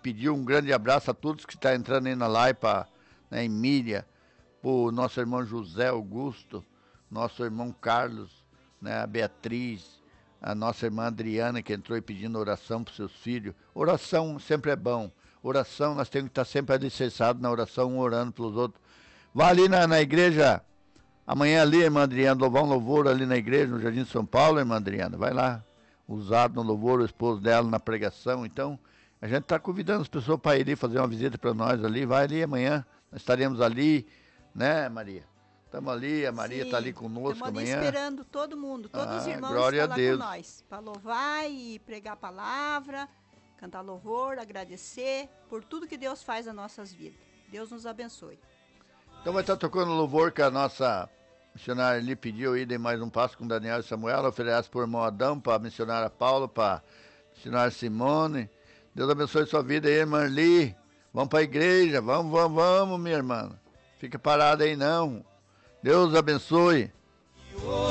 pedir um grande abraço a todos que estão entrando aí na live, né, Emília, o nosso irmão José Augusto, nosso irmão Carlos, né, a Beatriz, a nossa irmã Adriana, que entrou aí pedindo oração para seus filhos. Oração sempre é bom. Oração, nós temos que estar sempre alicerçados na oração, um orando pelos outros. Vá ali na igreja, amanhã ali, irmã Adriana, louvar um louvor ali na igreja, no Jardim de São Paulo, irmã Adriana. Vai lá, usado no louvor, o esposo dela na pregação. Então, a gente está convidando as pessoas para ir ali fazer uma visita para nós ali. Vai ali amanhã, nós estaremos ali, né, Maria? Estamos ali, a Maria está ali conosco amanhã. Estamos esperando todo mundo, todos os irmãos glória estão a Deus. lá com nós, para louvar e pregar a palavra, cantar louvor, agradecer por tudo que Deus faz nas nossas vidas. Deus nos abençoe. Então vai estar tocando louvor que a nossa missionária ali pediu aí, dei mais um passo com Daniel e Samuel, oferece por irmão Adão, para a missionária Paula, para a missionária Simone. Deus abençoe sua vida aí, irmã Li. Vamos para a igreja, vamos, minha irmã. Fica parada aí não. Deus abençoe.